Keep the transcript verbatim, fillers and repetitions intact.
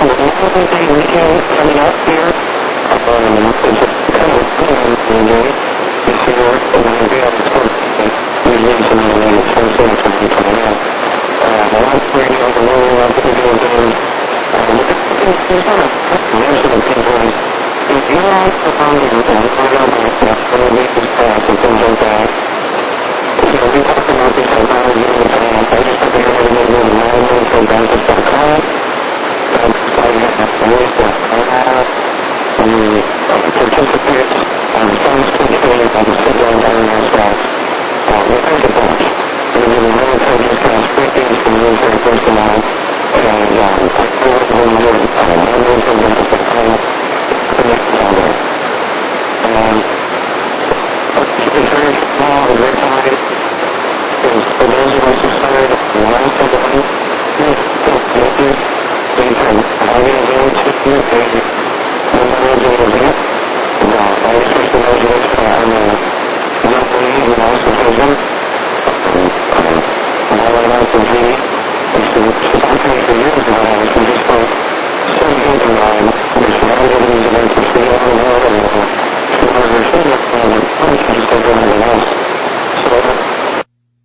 Wednesday weekend coming up here. Um, it's a kind of a fun day this year. We're going to be able to sort of usually some of the late twenty-seven, twenty, twenty-nine. Uh, a lot of radio, a lot of people doing things. Um, there's not a there's some people if you like to find it, you know, find out about stuff, when we make this class and things like that. You know, we talk about this technology in the past. I just think we're going to go to modern benefits dot com. And I have voice dot com. The participants on some specific on the civil and government aspects. Uh, we thank you much. We're going to be military discounts, free things for military personnel. And um, I feel like we're going to go to military benefits dot com. Connect on there. Um, it's very small and very tight. For those of us who started last of the week, they can log in to the page, and then they'll do it. And uh, I